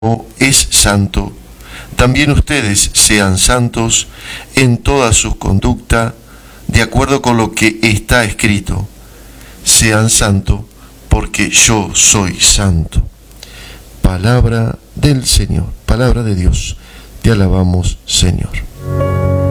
es santo, también ustedes sean santos en toda su conducta, de acuerdo con lo que está escrito. Sean santos, porque yo soy santo. Palabra del Señor, palabra de Dios. Te alabamos, Señor.